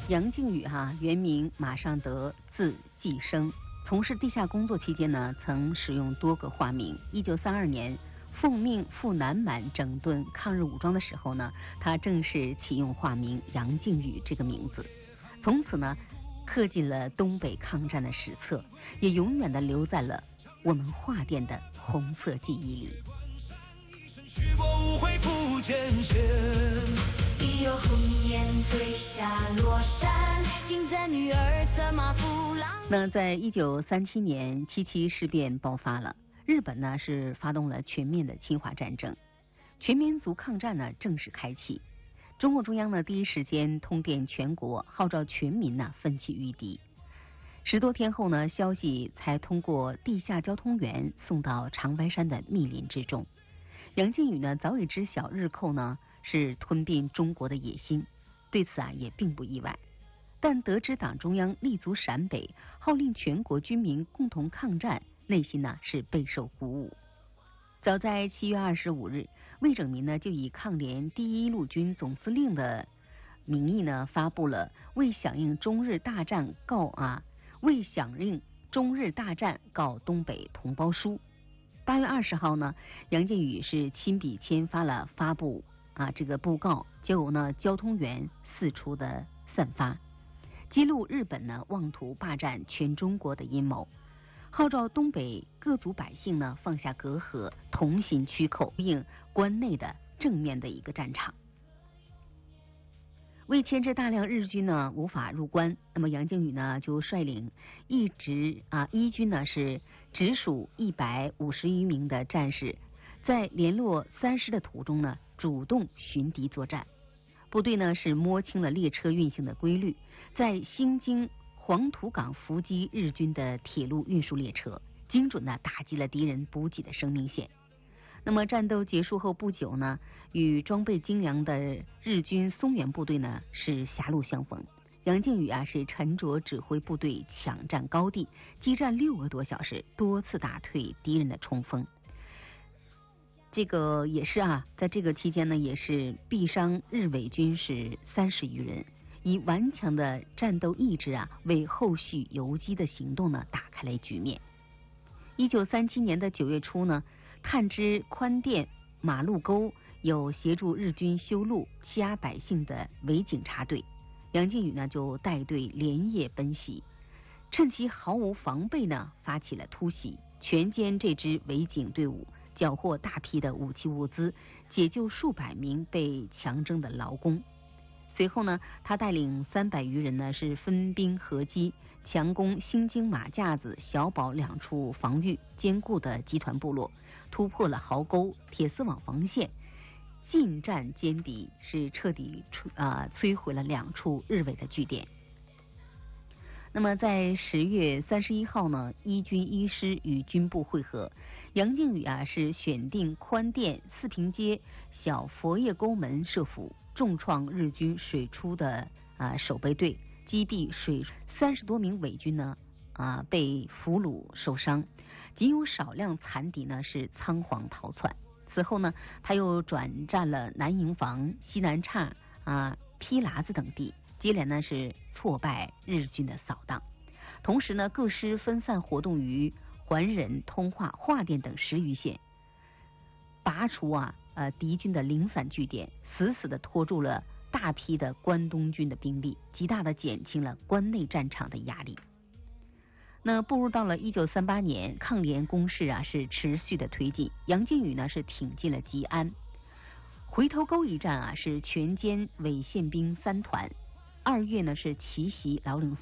杨靖宇原名马尚德，字继生。从事地下工作期间呢，曾使用多个化名。1932年奉命赴南满整顿抗日武装的时候呢，他正式启用化名杨靖宇这个名字，从此呢，刻进了东北抗战的史册，也永远的留在了我们画店的红色记忆里。 已有红颜褪下罗衫，金簪女儿策马赴郎。 那在1937年，77事变爆发了，日本呢是发动了全面的侵华战争，全民族抗战呢正式开启。中共中央呢第一时间通电全国，号召全民呢奋起御敌。10多天后呢，消息才通过地下交通员送到长白山的密林之中。杨靖宇呢早已知晓日寇呢是吞并中国的野心，对此也并不意外。但得知党中央立足陕北，号令全国军民共同抗战，内心呢是备受鼓舞。早在7月25日，魏拯民呢就以抗联第1路军总司令的名义呢发布了为响应中日大战告东北同胞书。8月20号呢，杨靖宇是亲笔签发了发布这个布告，就有呢交通员四处的散发，揭露日本呢妄图霸占全中国的阴谋，号召东北各族百姓呢放下隔阂，同心驱寇，应关内的正面的一个战场。为牵制大量日军呢无法入关，那么杨靖宇呢就率领一军呢是直属150余名的战士，在联络3师的途中呢主动寻敌作战。部队呢是摸清了列车运行的规律，在新京黄土港伏击日军的铁路运输列车，精准地打击了敌人补给的生命线。那么战斗结束后不久呢，与装备精良的日军松原部队呢是狭路相逢。杨靖宇是沉着指挥部队抢占高地，激战6个多小时，多次打退敌人的冲锋。这个也是在这个期间呢，也是毙伤日伪军是30余人，以顽强的战斗意志为后续游击的行动呢打开了局面。1937年的9月初呢，探知宽甸马路沟有协助日军修路欺压百姓的伪警察队，杨靖宇呢就带队连夜奔袭，趁其毫无防备呢发起了突袭，全歼这支伪警队伍，缴获大批的武器物资，解救数百名被强征的劳工。随后呢，他带领300余人呢是分兵合击，强攻新京马架子、小堡2处防御坚固的集团部落，突破了壕沟、铁丝网防线，近战歼敌，是彻底摧毁了2处日伪的据点。那么在10月31号呢，1军1师与军部会合，杨靖宇是选定宽甸四平街小佛爷沟门设伏，重创日军水出的守备队，击毙30多名伪军呢被俘虜受伤，仅有少量残敌呢是仓皇逃窜。此后呢，他又转战了南营房、西南岔披喇子等地，接连呢是挫败日军的扫荡。同时呢，各师分散活动于环仁、通化、桦甸等10余县，拔除敌军的零散据点，死死地拖住了大批的关东军的兵力，极大地减轻了关内战场的压力。那步入到了1938年，抗联攻势是持续的推进，杨靖宇呢是挺进了吉安。回头沟一战是全歼伪宪兵3团。2月呢是奇袭老岭